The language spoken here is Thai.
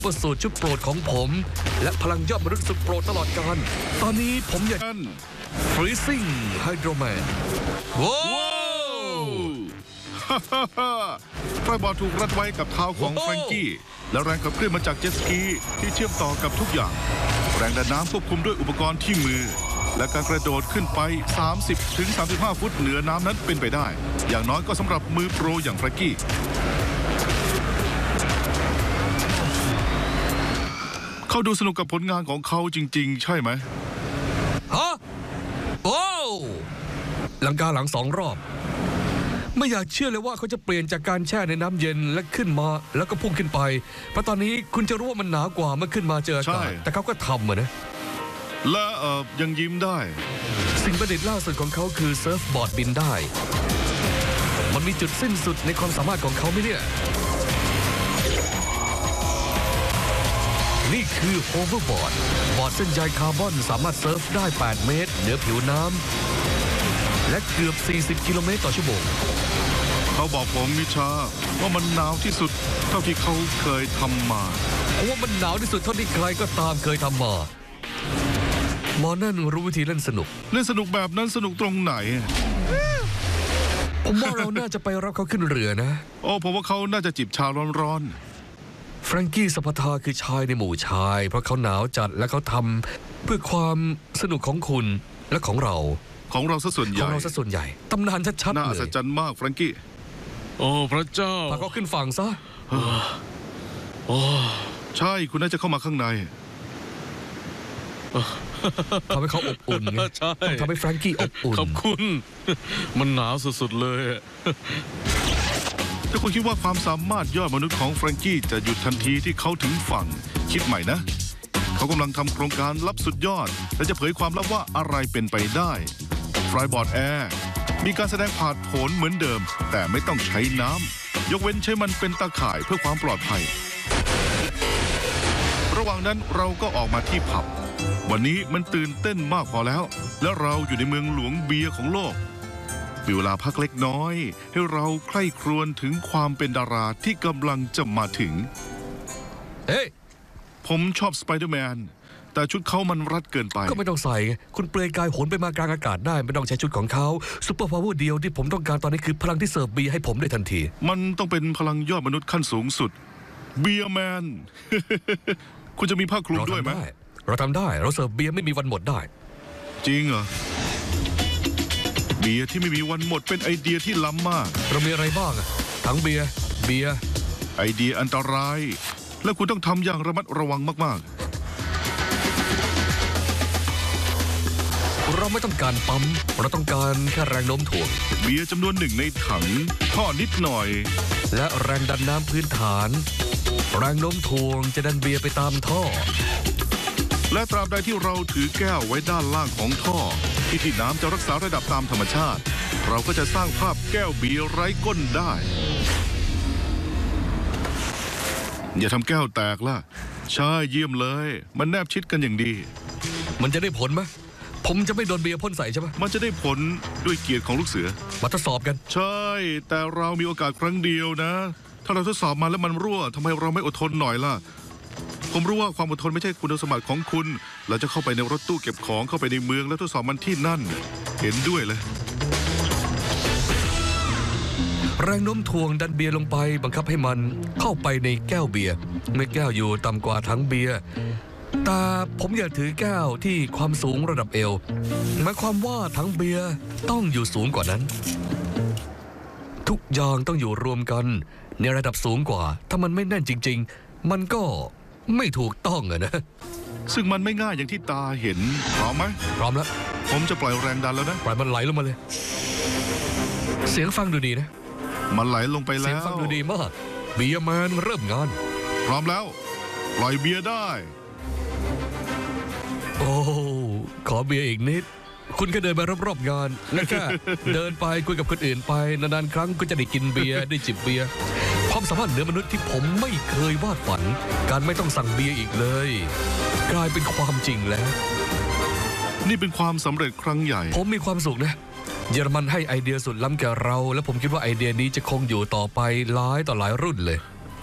ประสูตรชุดโปรดของผมและพลังยอดมนุษย์สุดโปรดตลอดกาลตอนนี้ผมอยาก Freezing Hydroman ว้าวไฟบอลถูกรัดไว้กับเท้าของแฟรงกี้และแรงขับเคลื่อนมาจากเจ็ตสกีที่เชื่อมต่อกับทุกอย่างแรงดันน้ำควบคุมด้วยอุปกรณ์ที่มือและการกระโดดขึ้นไป 30-35 ฟุตเหนือน้ำนั้นเป็นไปได้อย่างน้อยก็สำหรับมือโปรอย่างแฟรงกี้เขาดูสนุกกับผลงานของเขาจริงๆใช่ไหมฮะโอ้หลังกาหลัง2 รอบไม่อยากเชื่อเลยว่าเขาจะเปลี่ยนจากการแช่ในน้ำเย็นและขึ้นมาแล้วก็พุ่งขึ้นไปเพราะตอนนี้คุณจะรู้ว่ามันหนาวกว่าเมื่อขึ้นมาเจออากาศแต่เขาก็ทำนะและยังยิ้มได้สิ่งประดิษฐ์ล่าสุดของเขาคือเซิร์ฟบอร์ดบินได้มันมีจุดสิ้นสุดในความสามารถของเขาไหมเนี่ยนี่คือโฮเวอร์บอร์ดบอร์ดเส้นใยคาร์บอนสามารถเซิร์ฟได้8 เมตรเหนือผิวน้ำและเกือบ40 กิโลเมตรต่อชั่วโมงเขาบอกผมนิชาว่ามันหนาวที่สุดเท่าที่เขาเคยทำมาเพราะว่ามันหนาวที่สุดเท่าที่ใครก็ตามเคยทำมาหมอนั่นรู้วิธีเล่นสนุกแบบนั้นสนุกตรงไหนผมว่าเราน่าจะไปรับเขาขึ้นเรือนะผมว่าเขาน่าจะจิบชาร้อนแฟรงกี้สัพทาคือชายในหมู่ชายเพราะเขาหนาวจัดและเขาทำเพื่อความสนุกของคุณและของเราซะส่วนใหญ่ตำนานชัดๆเลยน่าอัศจรรย์มากแฟรงกี้โอ้พระเจ้าพาเขาขึ้นฝั่งซะใช่คุณน่าจะเข้ามาข้างในทำให้เขาอบอุ่นต้องทำให้แฟรงกี้อบอุ่นขอบคุณมันหนาวสุดๆเลยถ้าคุณคิดว่าความสามารถยอดมนุษย์ของแฟรงกี้จะหยุดทันทีที่เขาถึงฝั่งคิดใหม่นะเขากำลังทำโครงการลับสุดยอดและจะเผยความลับว่าอะไรเป็นไปได้ฟลายบอร์ดแอร์มีการแสดงผ่านโผนเหมือนเดิมแต่ไม่ต้องใช้น้ำยกเว้นใช้มันเป็นตาข่ายเพื่อความปลอดภัยระหว่างนั้นเราก็ออกมาที่ผับวันนี้มันตื่นเต้นมากพอแล้วและเราอยู่ในเมืองหลวงเบียร์ของโลกมีเวลาพักเล็กน้อยให้เราใคร่ครวญถึงความเป็นดาราที่กำลังจะมาถึงผมชอบสไปเดอร์แมนแต่ชุดเขามันรัดเกินไปก็ไม่ต้องใส่คุณเปลือยกายโหนไปมากลางอากาศได้ไม่ต้องใช้ชุดของเขาซุปเปอร์พาวเวอร์เดียวที่ผมต้องการตอนนี้คือพลังที่เสิร์ฟเบียร์ให้ผมได้ทันทีมันต้องเป็นพลังยอดมนุษย์ขั้นสูงสุดเบียร์แมน คุณจะมีผ้าคลุมด้วยไหมเราทำได้เราเสิร์ฟเบียร์ไม่มีวันหมดได้จริงเหรอเบียร์ที่ไม่มีวันหมดเป็นไอเดียที่ล้ำมากเรามีอะไรบ้างทั้งเบียร์ไอเดียอันตรายและคุณต้องทำอย่างระมัดระวังมากๆเราไม่ต้องการปั๊มเราต้องการแค่แรงโน้มถ่วงเบียร์จำนวน1ในถังท่อนิดหน่อยและแรงดันน้ำพื้นฐานแรงโน้มถ่วงจะดันเบียร์ไปตามท่อและตราบใดที่เราถือแก้วไว้ด้านล่างของท่อที่น้ำจะรักษาระดับตามธรรมชาติเราก็จะสร้างภาพแก้วเบียร์ไร้ก้นได้อย่าทำแก้วแตกล่ะใช่เยี่ยมเลยมันแนบชิดกันอย่างดีมันจะได้ผลไหมผมจะไม่โดนเบียร์พ่นใส่ใช่ไหมมันจะได้ผลด้วยเกียรติของลูกเสือมาทดสอบกันใช่แต่เรามีโอกาสครั้งเดียวนะถ้าเราทดสอบมาแล้วมันรั่วทำไมเราไม่อดทนหน่อยล่ะผมรู้ว่าความอดทนไม่ใช่คุณสมบัติของคุณเราจะเข้าไปในรถตู้เก็บของเข้าไปในเมืองแล้วทดสอบมันที่นั่นเห็นด้วยเลยแรงโน้มถ่วงดันเบียร์ลงไปบังคับให้มันเข้าไปในแก้วเบียร์เมื่อแก้วอยู่ต่ำกว่าถังเบียร์แต่ผมอยากถือแก้วที่ความสูงระดับเอวหมายความว่าถังเบียร์ต้องอยู่สูงกว่านั้นทุกอย่างต้องอยู่รวมกันในระดับสูงกว่าถ้ามันไม่แน่นจริงๆมันก็ไม่ถูกต้องอะนะซึ่งมันไม่ง่ายอย่างที่ตาเห็นพร้อมไหมพร้อมแล้วผมจะปล่อยแรงดันแล้วนะปล่อยมันไหลลงมาเลยเสียงฟังดูดีนะมันไหลลงไปแล้วเสียงฟังดูดีมากเบียร์แมนเริ่มงานพร้อมแล้วปล่อยเบียร์ได้โอ้ขอเบียร์อีกนิดคุณก็เดินไปรอบๆงานแล้วแค่เดินไปคุยกับคนอื่นไปนานๆครั้งก็จะได้กินเบียร์ได้จิบเบียร์ความสามารถเหนือมนุษย์ที่ผมไม่เคยวาดฝันการไม่ต้องสั่งเบียร์อีกเลยกลายเป็นความจริงแล้วนี่เป็นความสำเร็จครั้งใหญ่ผมมีความสุขนะเยอรมันให้ไอเดียสุดล้ำแก่เราและผมคิดว่าไอเดียนี้จะคงอยู่ต่อไปหลายต่อหลายรุ่นเลย